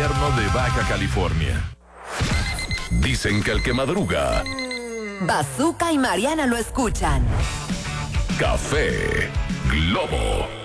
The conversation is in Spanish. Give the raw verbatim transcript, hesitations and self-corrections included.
invierno de Baja California. Dicen que el que madruga... Bazooka y Mariana lo escuchan. Café Globo.